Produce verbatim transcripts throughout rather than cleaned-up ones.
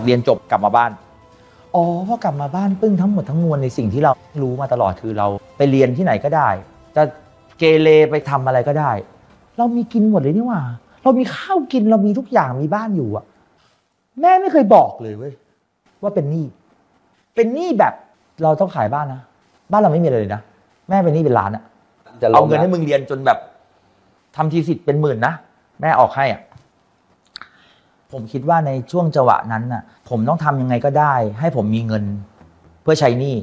เรียนจบกลับมาบ้านอ๋อพอกลับมาบ้านปึ้งทั้งหมดทั้งมวลในสิ่งที่เรารู้มาตลอดคือเราไปเรียนที่ไหนก็ได้จะเกเรไปทำอะไรก็ได้เรามีกินหมดเลยนี่หว่าเรามีข้าวกินเรามีทุกอย่างมีบ้านอยู่อะแม่ไม่เคยบอกเลยเว้ยว่าเป็นหนี้เป็นหนี้แบบเราต้องขายบ้านนะบ้านเราไม่มีเลยนะแม่เป็นหนี้เป็นล้านอะเอาเงินให้มึงเรียนจนแบบทำทีสิทธิ์เป็นหมื่นนะแม่ออกให้อ่ะผมคิดว่าในช่วงจังหวะนั้นน่ะผมต้องทำยังไงก็ได้ให้ผมมีเงินเพื่อใช้หนี้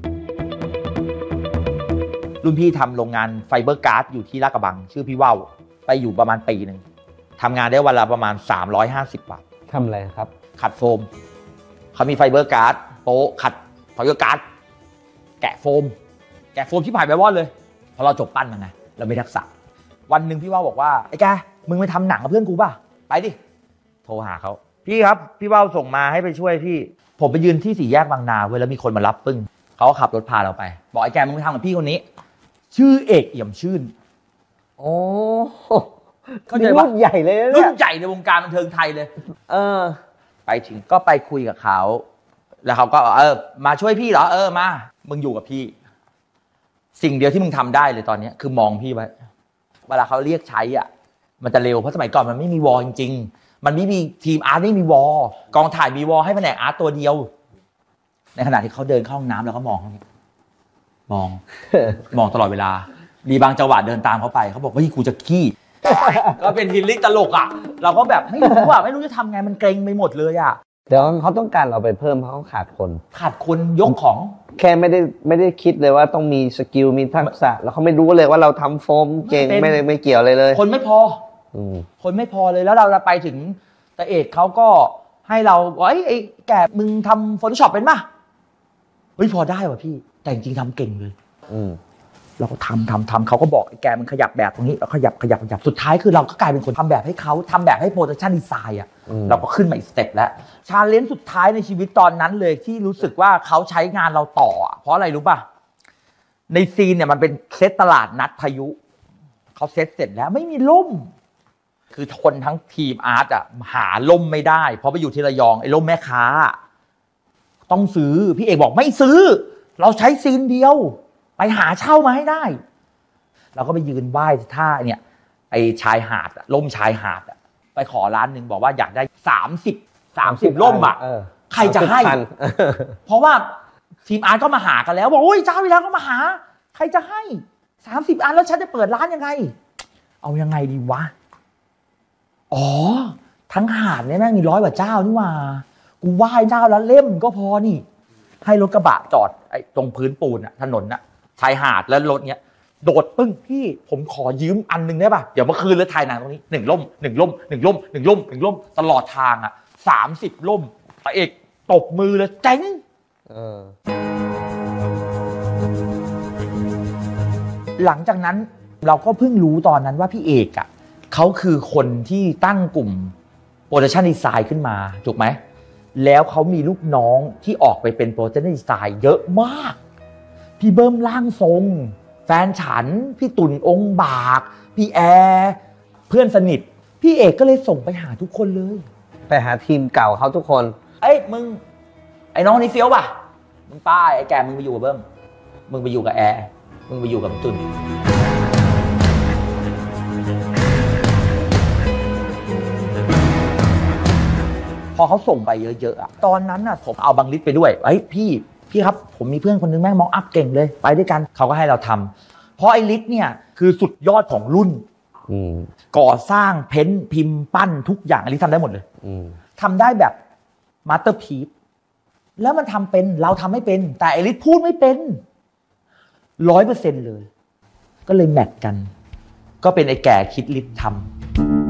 รุ่นพี่ทำโรงงานไฟเบอร์การ์ดอยู่ที่ลาดกระบังชื่อพี่ว่าวไปอยู่ประมาณปีหนึ่งทำงานได้วันละประมาณสามร้อยห้าสิบบาททำอะไรครับขัดโฟมเขามีไฟเบอร์การ์ดโป๊ะขัดไฟเบอร์การ์ดแกะโฟมแกะโฟมที่ผ่านไปวอดเลยพอเราจบปั้นมาไงเราไม่ทักษะวันหนึ่งพี่ว่าวบอกว่าไอ้แกมึงไปทำหนังกับเพื่อนกูป่ะไปดิโทรหาเขาพี่ครับพี่ว่าวส่งมาให้ไปช่วยพี่ผมไปยืนที่สี่แยกบางนาเว้ยแล้วมีคนมารับปึ้งเขาก็ขับรถพาเราไปบอกไอ้แกมึงไปทำกับพี่คนนี้ชื่อเอกเอี่ยมชื่นโอ้เขาใจรุ่นใหญ่เลยเนี่ยรุ่นใหญ่ในวงการบันเทิงไทยเลยเออไปถึงก็ไปคุยกับเขาแล้วเขาก็เออมาช่วยพี่เหรอเออมามึงอยู่กับพี่สิ่งเดียวที่มึงทำได้เลยตอนนี้คือมองพี่ไว้เวลาเขาเรียกใช้อ่ะมันจะเร็วเพราะสมัยก่อนมันไม่มีวอลจริงๆมันไม่มีทีมอาร์ตไม่มีวอลกองถ่ายมีวอลให้แผนกอาร์ตตัวเดียวในขณะที่เขาเดินเข้าห้องน้ำแล้วก็มองเขาเนี่ยมอง มองตลอดเวลามีบางจังหวะเดินตามเขาไปเขาบอกว่ากูจะขี้ก็เป็นฮิลลิ่งตลกอ่ะเราก็แบบไม่รู้อ่ะไม่รู้จะทำไงมันเกรงไปหมดเลยอ่ะเดี๋ยวเขาต้องการเราไปเพิ่มเพราะเขาขาดคนขาดคนยกของแค่ไม่ได้ไม่ได้คิดเลยว่าต้องมีสกิลมีทักษะแล้วเขาไม่รู้เลยว่าเราทำโฟมเก่งไม่ได้ไม่เกี่ยวเลยเลยคนไม่พอคนไม่พอเลยแล้วเราไปถึงแต่เอกเขาก็ให้เราว่าไอ้แกมึงทำ Photoshop เป็นป่ะเฮ้ยพอได้ว่ะพี่แต่จริงๆทำเก่งเลยเราก็ทำทำทำเขาก็บอกไอ้แกมันขยับแบบตรงนี้เราขยับขยับขยับสุดท้ายคือเราก็กลายเป็นคนทำแบบให้เขาทำแบบให้โปรดักชันดีไซน์อ่ะเราก็ขึ้นมาอีกสเต็ปแล้วชาเลนจ์สุดท้ายในชีวิตตอนนั้นเลยที่รู้สึกว่าเขาใช้งานเราต่อเพราะอะไรรู้ป่ะในซีนเนี่ยมันเป็นเซตตลาดนัดพายุเขาเซตเสร็จแล้วไม่มีล่มคือทนทั้งทีมอาร์ตอ่ะหาล่มไม่ได้เพราะไปอยู่ที่ระยองไอ้ล่มแม่ค้าต้องซื้อพี่เอกบอกไม่ซื้อเราใช้ซีนเดียวไปหาเช่ามาให้ได้เราก็ไปยืนไหว้ท่าเนี่ยไอ้ชายหาดล่มชายหาดไปขอร้านหนึ่งบอกว่าอยากได้สามสิบสามสิบล่มอ่ะใครจะให้เพราะว่าทีมอาร์ตก็มาหากันแล้วบอกโอ้ยเจ้าเวลาก็มาหาใครจะให้สามสิบอันแล้วฉันจะเปิดร้านยังไงเอายังไงดีวะอ๋อทั้งหาดเนี่ยแม่งมีร้อยกว่าเจ้านี่ว่ากูไหว้เจ้าละเล่มก็พอนี่ให้รถกระบะจอดไอ้ตรงพื้นปูนอะถนนอะชายหาดแล้วรถเนี้ยโดดปึ้งพี่ผมขอยืมอันนึงได้ป่ะเดี๋ยวเมื่อคืนเลยถ่ายหนังตรงนี้หนึ่งล่มหนึ่งล่มหนึ่งล่มหนึ่งล่มหนึ่งล่มตลอดทางอะสามสิบล่มพระเอกตบมือเลยเจ๋งหลังจากนั้นเราก็เพิ่งรู้ตอนนั้นว่าพี่เอกอะเขาคือคนที่ตั้งกลุ่มโปรดักชันดีไซน์ขึ้นมาถูกไหมแล้วเขามีลูกน้องที่ออกไปเป็นโปรดักชันดีไซน์เยอะมากพี่เบิ้มร่างทรงแฟนฉันพี่ตุ่นองค์บากพี่แอร์เพื่อนสนิทพี่เอกก็เลยส่งไปหาทุกคนเลยไปหาทีมเก่าเขาทุกคนเอ้ยมึงไอ้น้องนี่เฟี้ยวป่ะมึงป้ายไอ้แกมึงไปอยู่กับเบิ้มมึงไปอยู่กับแอร์มึงไปอยู่กับตุ่นพอเขาส่งไปเยอะๆตอนนั้นน่ะผมเอาบังลิสไปด้วยไอ้พี่พี่ครับผมมีเพื่อนคนนึงแม่งมองอัพเก่งเลยไปด้วยกันเขาก็ให้เราทำเพราะไอ้ลิสเนี่ยคือสุดยอดของรุ่นก่อสร้างเพ้นพิมพ์ปั้นทุกอย่างไอ้ลิสทำได้หมดเลยทำได้แบบมาสเตอร์พีซแล้วมันทำเป็นเราทำไม่เป็นแต่ไอ้ลิสพูดไม่เป็นร้อยเปอร์เซ็นต์เลยก็เลยแมทกันก็เป็นไอ้แก่คิดลิสทำ